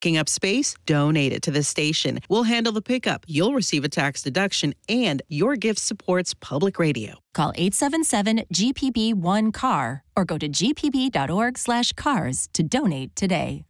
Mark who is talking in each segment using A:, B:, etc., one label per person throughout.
A: Taking up space? Donate it to the station. We'll handle the pickup. You'll receive a tax deduction, and your gift supports public radio.
B: Call 877-GPB-1-CAR or go to gpb.org/cars to donate today.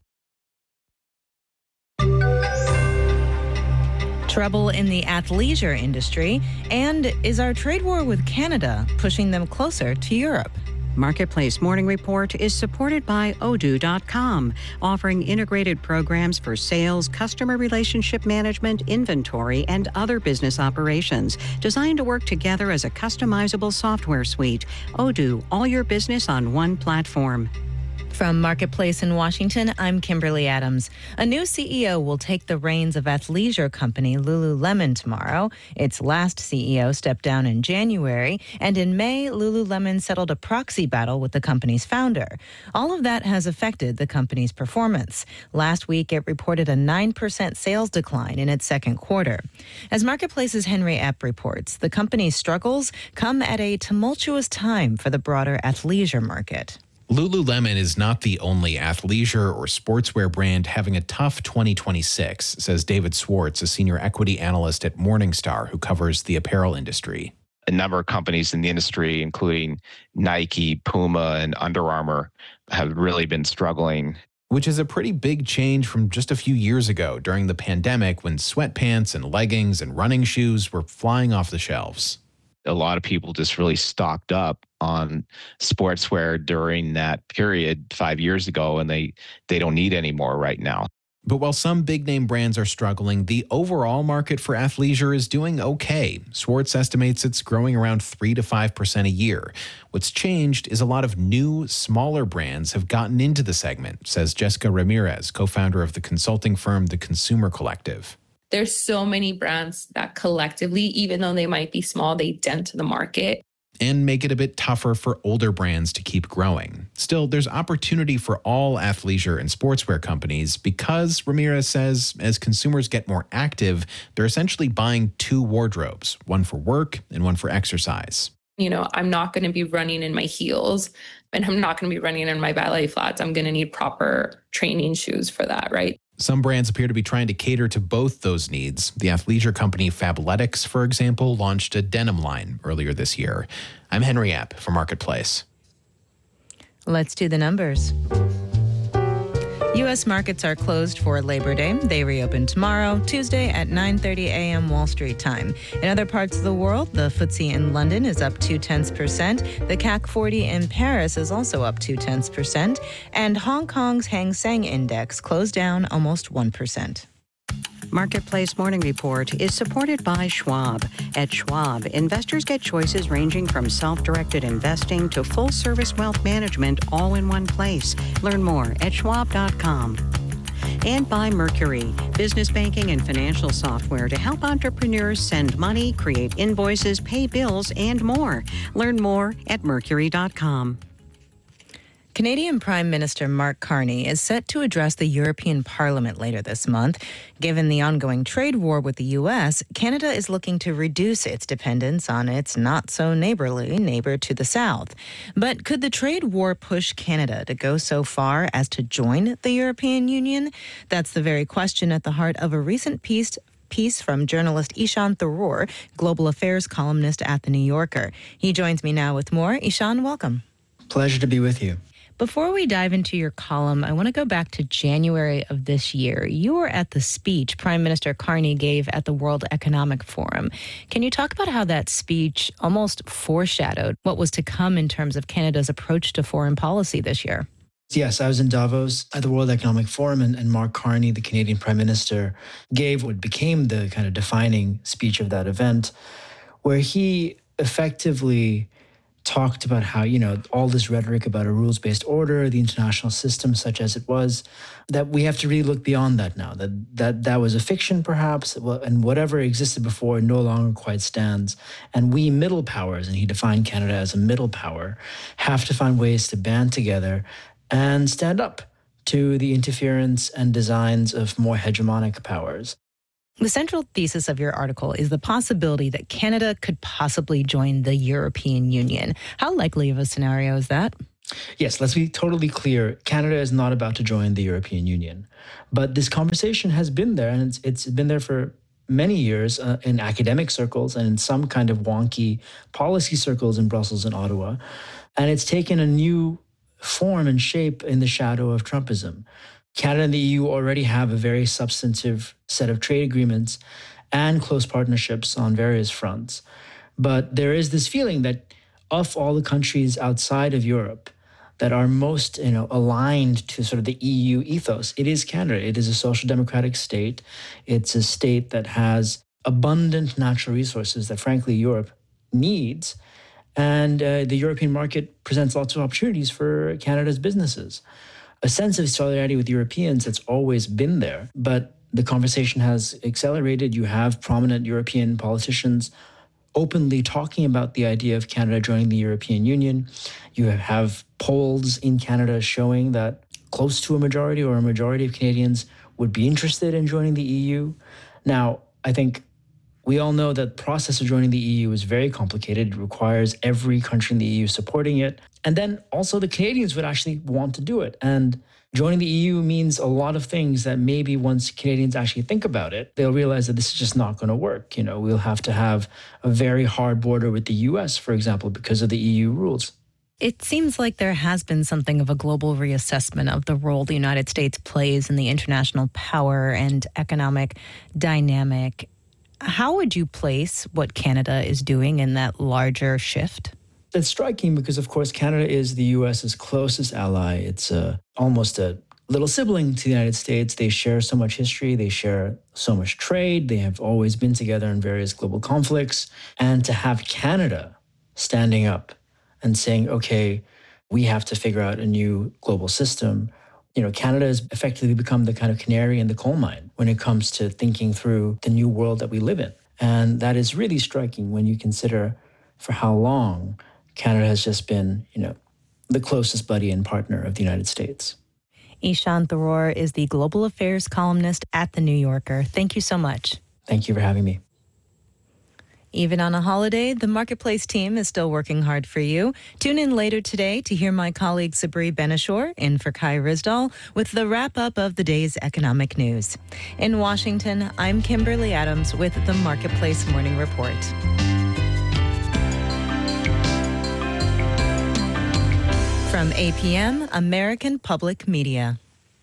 C: Trouble in the athleisure industry, and is our trade war with Canada pushing them closer to Europe?
D: Marketplace Morning Report is supported by Odoo.com, offering integrated programs for sales, customer relationship management, inventory, and other business operations, designed to work together as a customizable software suite. Odoo, all your business on one platform.
C: From Marketplace in Washington, I'm Kimberly Adams. A new CEO will take the reins of athleisure company Lululemon tomorrow. Its last CEO stepped down in January, and in May, Lululemon settled a proxy battle with the company's founder. All of that has affected the company's performance. Last week, it reported a 9% sales decline in its second quarter. As Marketplace's Henry Epp reports, the company's struggles come at a tumultuous time for the broader athleisure market.
E: Lululemon is not the only athleisure or sportswear brand having a tough 2026, says David Swartz, a senior equity analyst at Morningstar who covers the apparel industry.
F: A number of companies in the industry, including Nike, Puma, and Under Armour, have really been struggling.
E: Which is a pretty big change from just a few years ago during the pandemic when sweatpants and leggings and running shoes were flying off the shelves.
F: A lot of people just really stocked up on sportswear during that period 5 years ago, and they don't need any more right now.
E: But while some big-name brands are struggling, the overall market for athleisure is doing okay. Swartz estimates it's growing around 3 to 5% a year. What's changed is a lot of new, smaller brands have gotten into the segment, says Jessica Ramirez, co-founder of the consulting firm The Consumer Collective.
G: There's so many brands that collectively, even though they might be small, they dent the market.
E: And make it a bit tougher for older brands to keep growing. Still, there's opportunity for all athleisure and sportswear companies because, Ramirez says, as consumers get more active, they're essentially buying two wardrobes, one for work and one for exercise.
G: You know, I'm not going to be running in my heels and I'm not going to be running in my ballet flats. I'm going to need proper training shoes for that, right?
E: Some brands appear to be trying to cater to both those needs. The athleisure company Fabletics, for example, launched a denim line earlier this year. I'm Henry Epp for Marketplace.
C: Let's do the numbers. U.S. markets are closed for Labor Day. They reopen tomorrow, Tuesday at 9:30 a.m. Wall Street time. In other parts of the world, the FTSE in London is up 0.2%. The CAC 40 in Paris is also up 0.2%. And Hong Kong's Hang Seng Index closed down almost 1%.
D: Marketplace Morning Report is supported by Schwab. At Schwab, investors get choices ranging from self-directed investing to full-service wealth management all in one place. Learn more at schwab.com. And by Mercury, business banking and financial software to help entrepreneurs send money, create invoices, pay bills, and more. Learn more at mercury.com.
C: Canadian Prime Minister Mark Carney is set to address the European Parliament later this month. Given the ongoing trade war with the U.S., Canada is looking to reduce its dependence on its not-so-neighborly neighbor to the south. But could the trade war push Canada to go so far as to join the European Union? That's the very question at the heart of a recent piece from journalist Ishan Tharoor, global affairs columnist at The New Yorker. He joins me now with more. Ishan, welcome.
H: Pleasure to be with you.
C: Before we dive into your column, I want to go back to January of this year. You were at the speech Prime Minister Carney gave at the World Economic Forum. Can you talk about how that speech almost foreshadowed what was to come in terms of Canada's approach to foreign policy this year?
H: Yes, I was in Davos at the World Economic Forum, and Mark Carney, the Canadian Prime Minister, gave what became the kind of defining speech of that event, where he effectively talked about how, all this rhetoric about a rules-based order, the international system such as it was, that we have to really look beyond that now, that was a fiction perhaps, and whatever existed before no longer quite stands. And we middle powers, and he defined Canada as a middle power, have to find ways to band together and stand up to the interference and designs of more hegemonic powers.
C: The central thesis of your article is the possibility that Canada could possibly join the European Union. How likely of a scenario is that?
H: Yes, let's be totally clear. Canada is not about to join the European Union. But this conversation has been there, and it's been there for many years in academic circles and in some kind of wonky policy circles in Brussels and Ottawa. And it's taken a new form and shape in the shadow of Trumpism. Canada and the EU already have a very substantive set of trade agreements and close partnerships on various fronts. But there is this feeling that of all the countries outside of Europe that are most aligned to sort of the EU ethos, it is Canada. It is a social democratic state. It's a state that has abundant natural resources that, frankly, Europe needs. And the European market presents lots of opportunities for Canada's businesses. A sense of solidarity with Europeans that's always been there, but the conversation has accelerated. You have prominent European politicians openly talking about the idea of Canada joining the European Union. You have polls in Canada showing that close to a majority or a majority of Canadians would be interested in joining the EU. Now, I think we all know that the process of joining the EU is very complicated. It requires every country in the EU supporting it. And then also the Canadians would actually want to do it. And joining the EU means a lot of things that maybe once Canadians actually think about it, they'll realize that this is just not going to work. We'll have to have a very hard border with the US, for example, because of the EU rules.
C: It seems like there has been something of a global reassessment of the role the United States plays in the international power and economic dynamic. How would you place what Canada is doing in that larger shift?
H: It's striking because, of course, Canada is the U.S.'s closest ally. It's almost a little sibling to the United States. They share so much history. They share so much trade. They have always been together in various global conflicts. And to have Canada standing up and saying, okay, we have to figure out a new global system. Canada has effectively become the kind of canary in the coal mine when it comes to thinking through the new world that we live in. And that is really striking when you consider for how long Canada has just been, the closest buddy and partner of the United States.
C: Ishan Tharoor is the global affairs columnist at The New Yorker. Thank you so much.
H: Thank you for having me.
C: Even on a holiday, the Marketplace team is still working hard for you. Tune in later today to hear my colleague Sabri Benishore in for Kai Rizdal with the wrap-up of the day's economic news. In Washington, I'm Kimberly Adams with the Marketplace Morning Report. From APM, American Public Media.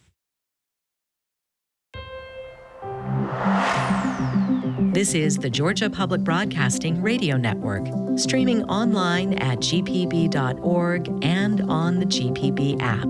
I: This is the Georgia Public Broadcasting Radio Network, streaming online at gpb.org and on the GPB app.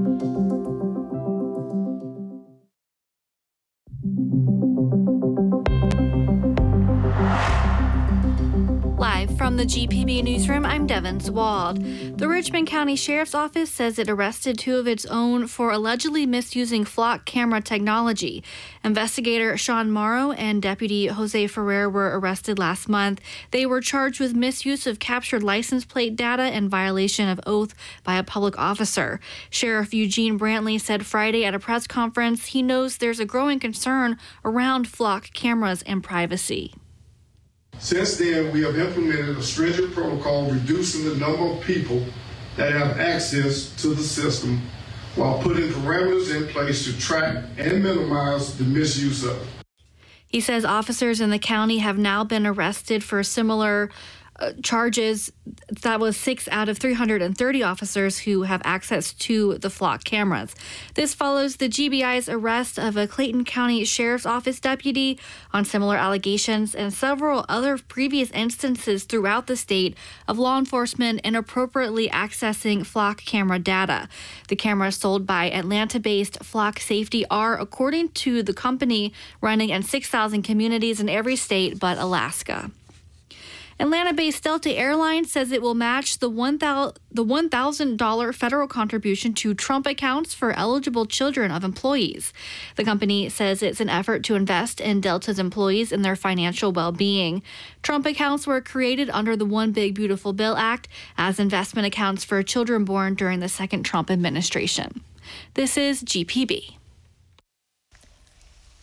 J: Live from the GPB newsroom, I'm Devin Swald. The Richmond County Sheriff's Office says it arrested two of its own for allegedly misusing flock camera technology. Investigator Sean Morrow and Deputy Jose Ferrer were arrested last month. They were charged with misuse of captured license plate data and violation of oath by a public officer. Sheriff Eugene Brantley said Friday at a press conference he knows there's a growing concern around flock cameras and privacy.
K: Since then, we have implemented a stringent protocol reducing the number of people that have access to the system while putting parameters in place to track and minimize the misuse of it.
J: He says officers in the county have now been arrested for similar charges. That was 6 out of 330 officers who have access to the flock cameras. This follows the GBI's arrest of a Clayton County Sheriff's Office deputy on similar allegations and several other previous instances throughout the state of law enforcement inappropriately accessing flock camera data. The cameras sold by Atlanta-based Flock Safety are, according to the company, running in 6,000 communities in every state but Alaska. Atlanta-based Delta Airlines says it will match the $1,000 federal contribution to Trump accounts for eligible children of employees. The company says it's an effort to invest in Delta's employees and their financial well-being. Trump accounts were created under the One Big Beautiful Bill Act as investment accounts for children born during the second Trump administration. This is GPB.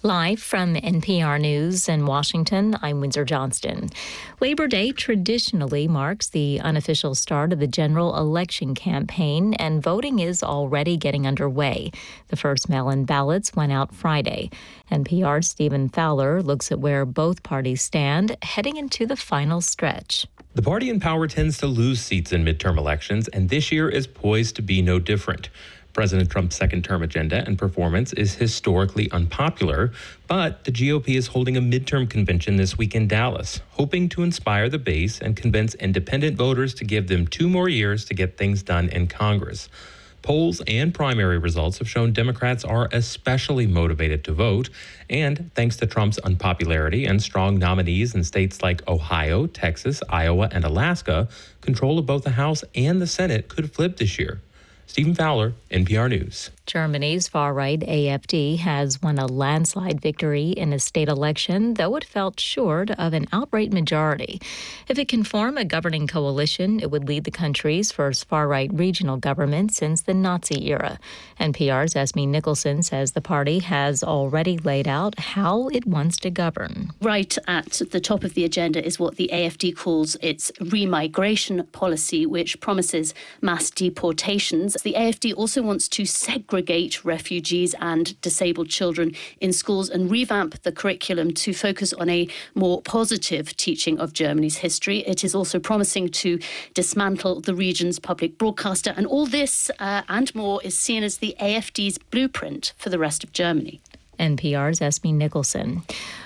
L: Live from NPR News in Washington, I'm Windsor Johnston. Labor Day traditionally marks the unofficial start of the general election campaign, and voting is already getting underway. The first mail-in ballots went out Friday. NPR's Stephen Fowler looks at where both parties stand heading into the final stretch.
M: The party in power tends to lose seats in midterm elections, and this year is poised to be no different. President Trump's second-term agenda and performance is historically unpopular, but the GOP is holding a midterm convention this week in Dallas, hoping to inspire the base and convince independent voters to give them 2 more years to get things done in Congress. Polls and primary results have shown Democrats are especially motivated to vote, and thanks to Trump's unpopularity and strong nominees in states like Ohio, Texas, Iowa, and Alaska, control of both the House and the Senate could flip this year. Stephen Fowler, NPR News.
L: Germany's far-right AfD has won a landslide victory in a state election, though it fell short of an outright majority. If it can form a governing coalition, it would lead the country's first far-right regional government since the Nazi era. NPR's Esme Nicholson says the party has already laid out how it wants to govern.
N: Right at the top of the agenda is what the AfD calls its remigration policy, which promises mass deportations. The AfD also wants to segregate refugees and disabled children in schools and revamp the curriculum to focus on a more positive teaching of Germany's history. It is also promising to dismantle the region's public broadcaster. And all this and more is seen as the AfD's blueprint for the rest of Germany.
L: NPR's Esme Nicholson.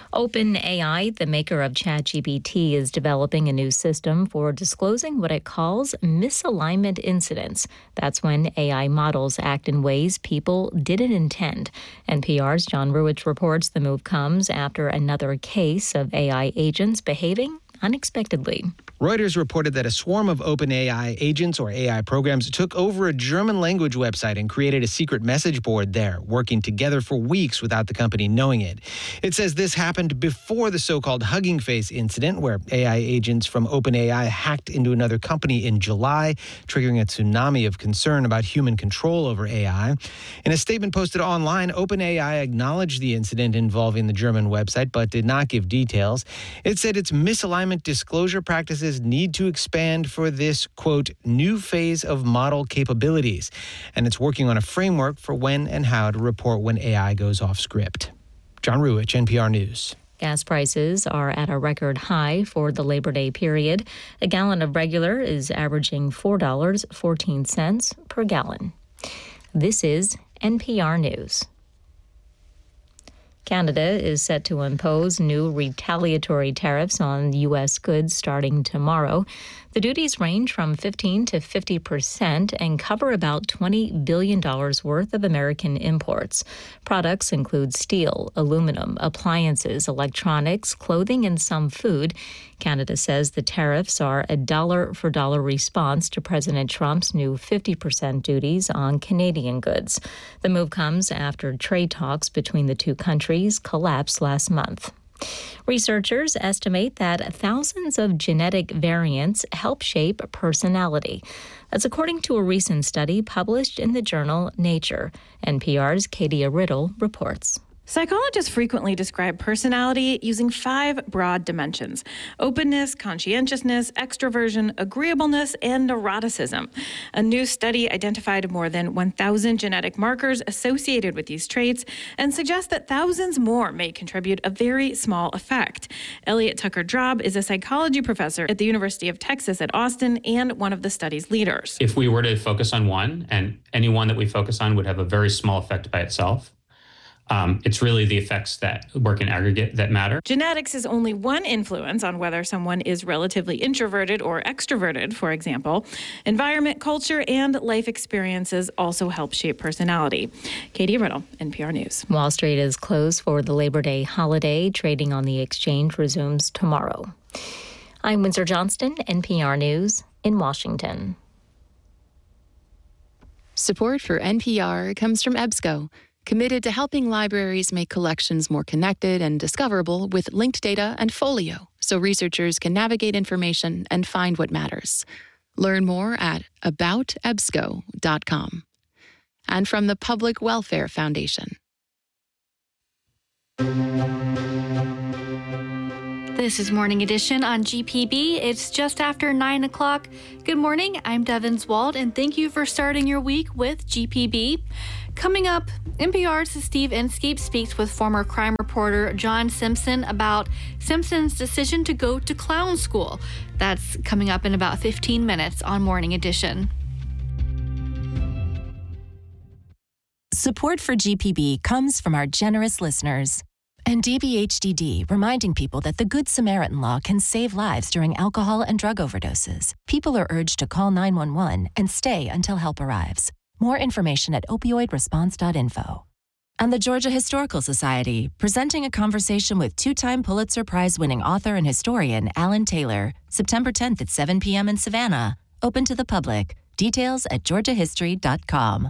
L: OpenAI, the maker of ChatGPT, is developing a new system for disclosing what it calls misalignment incidents. That's when AI models act in ways people didn't intend. NPR's John Ruwitch reports the move comes after another case of AI agents behaving unexpectedly.
O: Reuters reported that a swarm of OpenAI agents or AI programs took over a German language website and created a secret message board there, working together for weeks without the company knowing it. It says this happened before the so-called Hugging Face incident, where AI agents from OpenAI hacked into another company in July, triggering a tsunami of concern about human control over AI. In a statement posted online, OpenAI acknowledged the incident involving the German website, but did not give details. It said its misalignment disclosure practices need to expand for this, quote, new phase of model capabilities. And it's working on a framework for when and how to report when AI goes off script. John Ruwitch, NPR News.
L: Gas prices are at a record high for the Labor Day period. A gallon of regular is averaging $4.14 per gallon. This is NPR News. Canada is set to impose new retaliatory tariffs on U.S. goods starting tomorrow. The duties range from 15% to 50% and cover about $20 billion worth of American imports. Products include steel, aluminum, appliances, electronics, clothing, and some food. Canada says the tariffs are a dollar-for-dollar response to President Trump's new 50% duties on Canadian goods. The move comes after trade talks between the two countries collapsed last month. Researchers estimate that thousands of genetic variants help shape personality. That's according to a recent study published in the journal Nature. NPR's Katia Riddle reports.
P: Psychologists frequently describe personality using 5 broad dimensions: openness, conscientiousness, extroversion, agreeableness, and neuroticism. A new study identified more than 1,000 genetic markers associated with these traits and suggests that thousands more may contribute a very small effect. Elliot Tucker-Drob is a psychology professor at the University of Texas at Austin and one of the study's leaders.
Q: If we were to focus on one, and any one that we focus on would have a very small effect by itself, it's really the effects that work in aggregate that matter.
P: Genetics is only one influence on whether someone is relatively introverted or extroverted, for example. Environment, culture, and life experiences also help shape personality. Katie Riddle, NPR News.
L: Wall Street is closed for the Labor Day holiday. Trading on the exchange resumes tomorrow. I'm Windsor Johnston, NPR News in Washington.
R: Support for NPR comes from EBSCO, committed to helping libraries make collections more connected and discoverable with linked data and Folio, so researchers can navigate information and find what matters. Learn more at aboutebsco.com. And from the Public Welfare Foundation.
J: This is Morning Edition on GPB. It's just after 9 o'clock. Good morning. I'm Devin Wald, and thank you for starting your week with GPB. Coming up, NPR's Steve Inskeep speaks with former crime reporter John Simpson about Simpson's decision to go to clown school. That's coming up in about 15 minutes on Morning Edition.
B: Support for GPB comes from our generous listeners. And DBHDD, reminding people that the Good Samaritan Law can save lives during alcohol and drug overdoses. People are urged to call 911 and stay until help arrives. More information at opioidresponse.info. And the Georgia Historical Society, presenting a conversation with two-time Pulitzer Prize-winning author and historian Alan Taylor, September 10th at 7 p.m. in Savannah. Open to the public. Details at georgiahistory.com.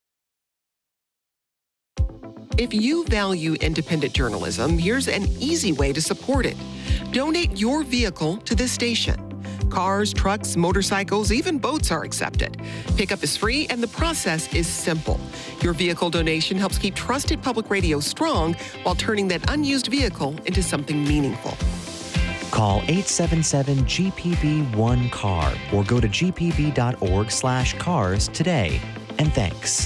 S: If you value independent journalism, here's an easy way to support it. Donate your vehicle to this station. Cars, trucks, motorcycles, even boats are accepted. Pickup is free and the process is simple. Your vehicle donation helps keep trusted public radio strong while turning that unused vehicle into something meaningful.
T: Call 877-GPB-1CAR or go to gpb.org/cars today. And thanks.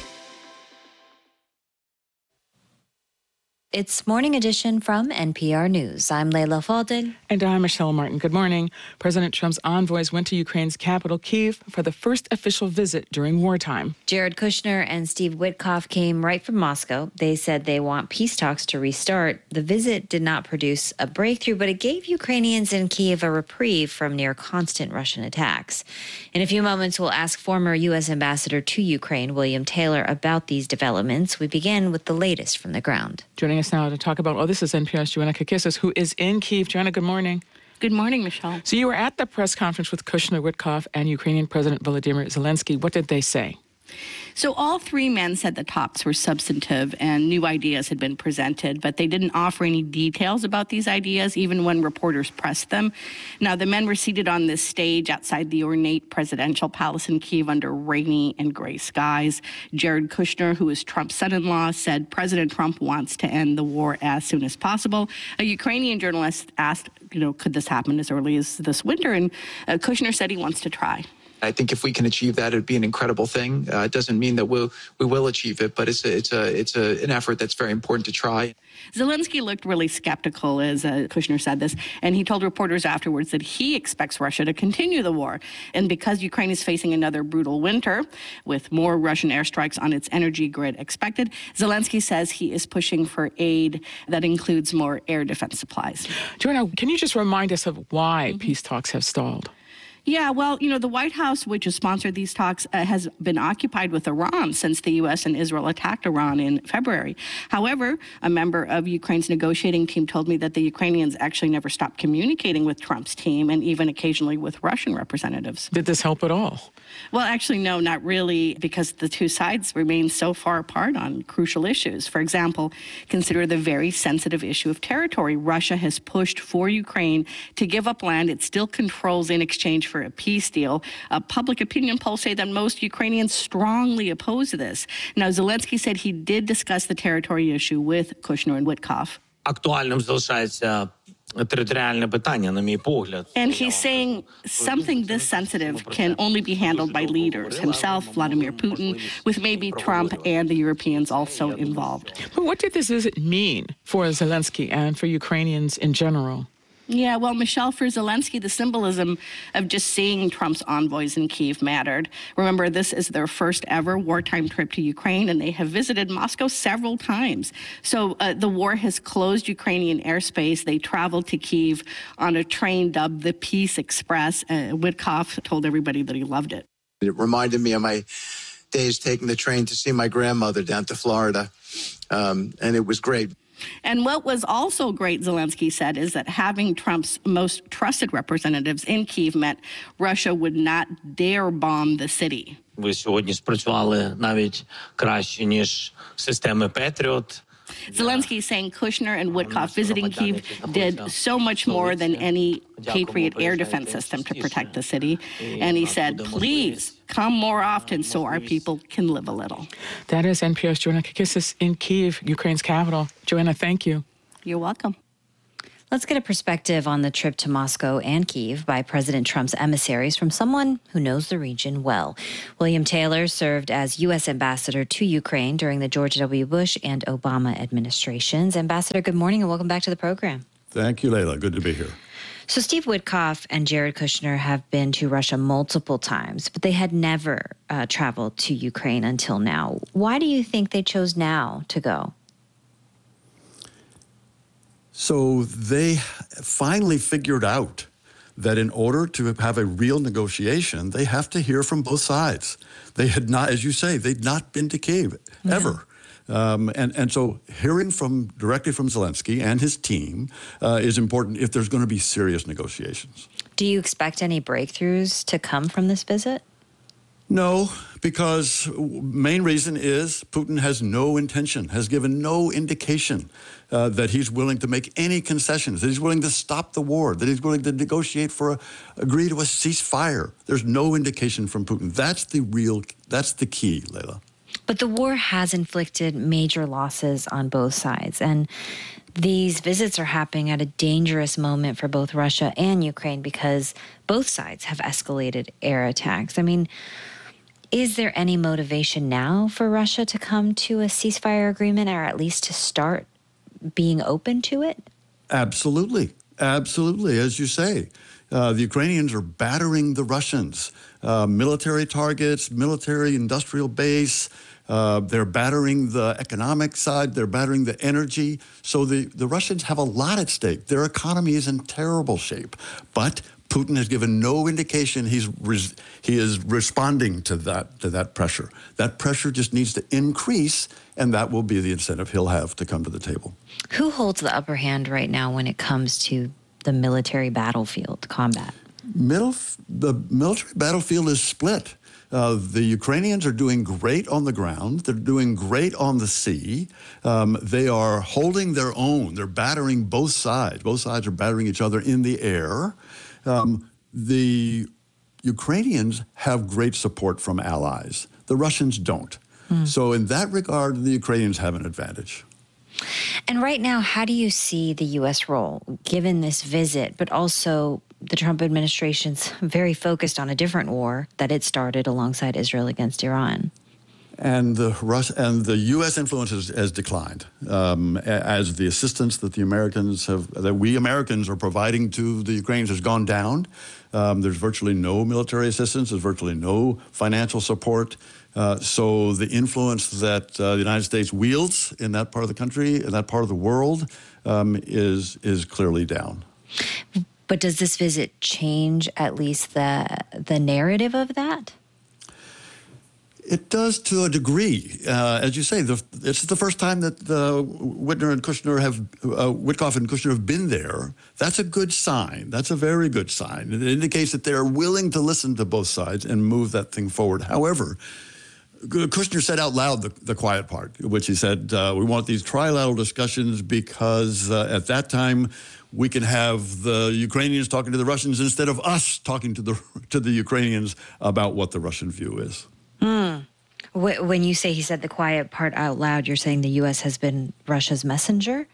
U: It's Morning Edition from NPR News. I'm Leila Fadel.
V: And I'm Michelle Martin. Good morning. President Trump's envoys went to Ukraine's capital, Kyiv, for the first official visit during wartime.
U: Jared Kushner and Steve Witkoff came right from Moscow. They said they want peace talks to restart. The visit did not produce a breakthrough, but it gave Ukrainians in Kyiv a reprieve from near constant Russian attacks. In a few moments, we'll ask former U.S. Ambassador to Ukraine, William Taylor, about these developments. We begin with the latest from the ground.
V: Joining us now to talk about, this is NPR's Joanna Kakissis, who is in Kyiv. Joanna, good morning.
W: Good morning, Michelle.
V: So you were at the press conference with Kushner, Witkoff, and Ukrainian President Volodymyr Zelensky. What did they say?
W: So all three men said the talks were substantive and new ideas had been presented, but they didn't offer any details about these ideas, even when reporters pressed them. Now, the men were seated on this stage outside the ornate presidential palace in Kyiv under rainy and gray skies. Jared Kushner, who is Trump's son-in-law, said President Trump wants to end the war as soon as possible. A Ukrainian journalist asked, could this happen as early as this winter? And Kushner said he wants to try.
X: I think if we can achieve that, it'd be an incredible thing. It doesn't mean that we will achieve it, but it's an effort that's very important to try.
W: Zelensky looked really skeptical as Kushner said this, and he told reporters afterwards that he expects Russia to continue the war. And because Ukraine is facing another brutal winter with more Russian airstrikes on its energy grid expected, Zelensky says he is pushing for aid that includes more air defense supplies.
V: Joanna, can you just remind us of why peace talks have stalled?
W: Yeah, well, the White House, which has sponsored these talks, has been occupied with Iran since the U.S. and Israel attacked Iran in February. However, a member of Ukraine's negotiating team told me that the Ukrainians actually never stopped communicating with Trump's team and even occasionally with Russian representatives.
V: Did this help at all?
W: Well, actually, no, not really, because the two sides remain so far apart on crucial issues. For example, consider the very sensitive issue of territory. Russia has pushed for Ukraine to give up land it still controls in exchange for a peace deal. Public opinion polls say that most Ukrainians strongly oppose this. Now, Zelensky said he did discuss the territory issue with Kushner and Witkoff.
Y: Актуальним залишається територіальне питання, на мій погляд.
W: And he's saying something this sensitive can only be handled by leaders, himself, Vladimir Putin, with maybe Trump and the Europeans also involved.
V: But what did this visit mean for Zelensky and for Ukrainians in general?
W: Yeah, well, Michelle, for Zelensky, the symbolism of just seeing Trump's envoys in Kyiv mattered. Remember, this is their first ever wartime trip to Ukraine, and they have visited Moscow several times. So the war has closed Ukrainian airspace. They traveled to Kyiv on a train dubbed the Peace Express. Witkoff told everybody that he loved it.
Z: It reminded me of my days taking the train to see my grandmother down to Florida, and it was great.
W: And what was also great, Zelensky said, is that having Trump's most trusted representatives in Kyiv meant Russia would not dare bomb the city.
Y: Ви сьогодні спрацювали навіть краще, ніж системи Patriot.
W: Zelensky saying Kushner and Witkoff visiting Kyiv did so much more than any Patriot air defense system to protect the city. And he said, please come more often so our people can live a little.
V: That is NPR's Joanna Kakissis in Kyiv, Ukraine's capital. Joanna, thank you.
W: You're welcome.
U: Let's get a perspective on the trip to Moscow and Kyiv by President Trump's emissaries from someone who knows the region well. William Taylor served as U.S. ambassador to Ukraine during the George W. Bush and Obama administrations. Ambassador, good morning and welcome back to the program.
A: Thank you, Layla. Good to be here.
U: So Steve Witkoff and Jared Kushner have been to Russia multiple times, but they had never traveled to Ukraine until now. Why do you think they chose now to go?
A: So they finally figured out that in order to have a real negotiation, they have to hear from both sides. They had not, as you say, they'd not been to Kyiv ever. And so hearing directly from Zelensky and his team is important if there's going to be serious negotiations.
U: Do you expect any breakthroughs to come from this visit?
A: No, because main reason is Putin has no intention, has given no indication that he's willing to make any concessions, that he's willing to stop the war, that he's willing to negotiate agree to a ceasefire. There's no indication from Putin. That's the key, Layla.
U: But the war has inflicted major losses on both sides, and these visits are happening at a dangerous moment for both Russia and Ukraine because both sides have escalated air attacks. I mean, is there any motivation now for Russia to come to a ceasefire agreement or at least to start being open to it?
A: Absolutely. Absolutely. As you say, the Ukrainians are battering the Russians. Military targets, military industrial base. They're battering the economic side. They're battering the energy. So the Russians have a lot at stake. Their economy is in terrible shape. But Putin has given no indication he is responding to that pressure. That pressure just needs to increase, and that will be the incentive he'll have to come to the table.
U: Who holds the upper hand right now when it comes to the military battlefield combat?
A: The military battlefield is split. The Ukrainians are doing great on the ground. They're doing great on the sea. They are holding their own. They're battering both sides. Both sides are battering each other in the air. The Ukrainians have great support from allies. The Russians don't. So in that regard, the Ukrainians have an advantage.
U: And right now, how do you see the U.S. role, given this visit, but also the Trump administration's very focused on a different war that it started alongside Israel against Iran?
A: And the U.S. influence has declined as the assistance that we Americans are providing to the Ukrainians has gone down. There's virtually no military assistance. There's virtually no financial support. So the influence that the United States wields in that part of the country, in that part of the world, is clearly down.
U: But does this visit change at least the narrative of that?
A: It does to a degree. As you say, it's the first time that Witkoff and Kushner have been there. That's a good sign. That's a very good sign. It indicates that they're willing to listen to both sides and move that thing forward. However, Kushner said out loud the quiet part, which he said, we want these trilateral discussions because at that time we can have the Ukrainians talking to the Russians instead of us talking to the Ukrainians about what the Russian view is.
U: When you say he said the quiet part out loud, you're saying the U.S. has been Russia's messenger?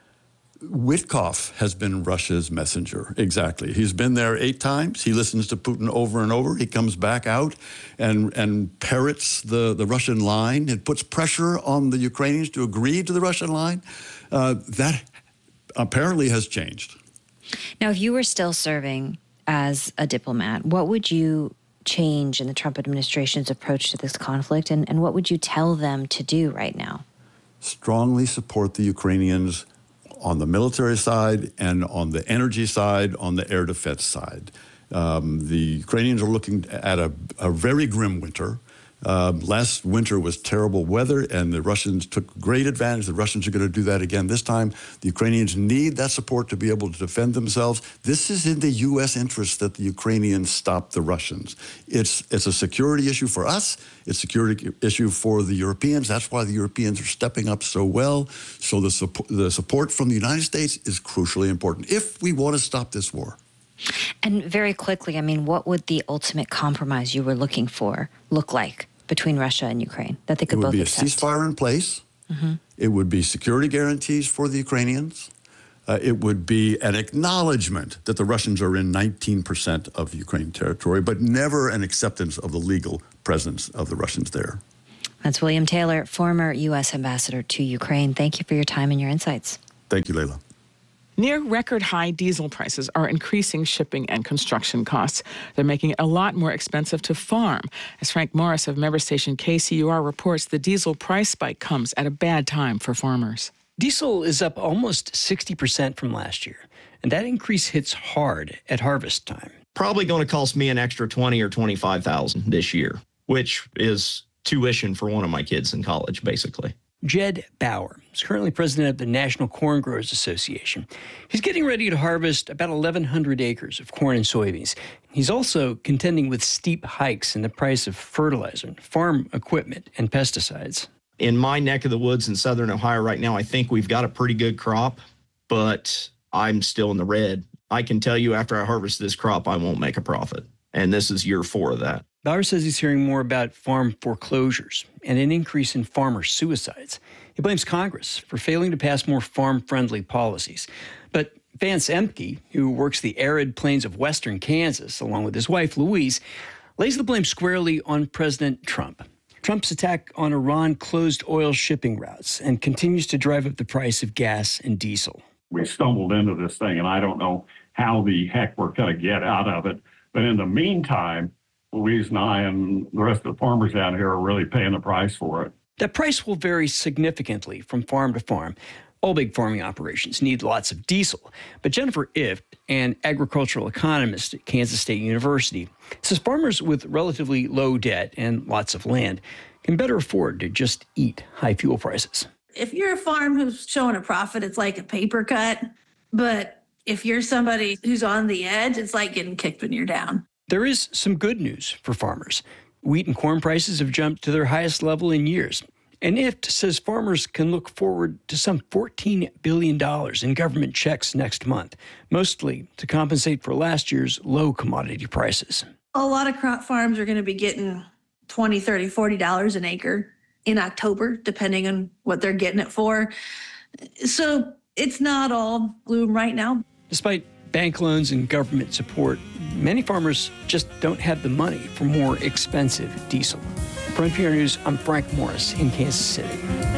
A: Witkoff has been Russia's messenger, exactly. He's been there 8 times. He listens to Putin over and over. He comes back out and parrots the Russian line. It puts pressure on the Ukrainians to agree to the Russian line. That apparently has changed.
U: Now, if you were still serving as a diplomat, what would you change in the Trump administration's approach to this conflict, and what would you tell them to do right now?
A: Strongly support the Ukrainians on the military side and on the energy side, on the air defense side. The Ukrainians are looking at a very grim winter. Last winter was terrible weather, and the Russians took great advantage. The Russians are going to do that again this time. The Ukrainians need that support to be able to defend themselves. This is in the U.S. interest that the Ukrainians stop the Russians. It's a security issue for us. It's a security issue for the Europeans. That's why the Europeans are stepping up so well. So the support from the United States is crucially important if we want to stop this war.
U: And very quickly, I mean, what would the ultimate compromise you were looking for look like between Russia and Ukraine that they could both accept?
A: It would be a ceasefire in place. Mm-hmm. It would be security guarantees for the Ukrainians. It would be an acknowledgement that the Russians are in 19% of Ukraine territory, but never an acceptance of the legal presence of the Russians there.
U: That's William Taylor, former U.S. ambassador to Ukraine. Thank you for your time and your insights.
A: Thank you, Layla.
V: Near record high diesel prices are increasing shipping and construction costs. They're making it a lot more expensive to farm. As Frank Morris of member station KCUR reports, the diesel price spike comes at a bad time for farmers.
C: Diesel is up almost 60% from last year, and that increase hits hard at harvest time.
D: Probably going to cost me an extra $20,000 or $25,000 this year, which is tuition for one of my kids in college, basically.
C: Jed Bauer is currently president of the National Corn Growers Association. He's getting ready to harvest about 1,100 acres of corn and soybeans. He's also contending with steep hikes in the price of fertilizer, farm equipment, and pesticides.
D: In my neck of the woods in southern Ohio right now, I think we've got a pretty good crop, but I'm still in the red. I can tell you after I harvest this crop, I won't make a profit. And this is year 4 of that.
C: Bauer says he's hearing more about farm foreclosures and an increase in farmer suicides. He blames Congress for failing to pass more farm-friendly policies. But Vance Emke, who works the arid plains of western Kansas, along with his wife, Louise, lays the blame squarely on President Trump. Trump's attack on Iran closed oil shipping routes and continues to drive up the price of gas and diesel.
E: We stumbled into this thing, and I don't know how the heck we're going to get out of it. But in the meantime, Louise and I and the rest of the farmers out here are really paying the price for it.
C: That price will vary significantly from farm to farm. All big farming operations need lots of diesel. But Jennifer Ift, an agricultural economist at Kansas State University, says farmers with relatively low debt and lots of land can better afford to just eat high fuel prices.
F: If you're a farm who's showing a profit, it's like a paper cut. But if you're somebody who's on the edge, it's like getting kicked when you're down.
C: There is some good news for farmers. Wheat and corn prices have jumped to their highest level in years. And IFT says farmers can look forward to some $14 billion in government checks next month, mostly to compensate for last year's low commodity prices.
F: A lot of crop farms are going to be getting $20, $30, $40 an acre in October, depending on what they're getting it for. So it's not all gloom right now.
C: Despite bank loans and government support, many farmers just don't have the money for more expensive diesel. For NPR News, I'm Frank Morris in Kansas City.